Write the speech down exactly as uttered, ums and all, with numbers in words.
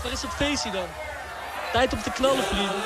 Waar is het feestje dan? Tijd om te knallen, vrienden.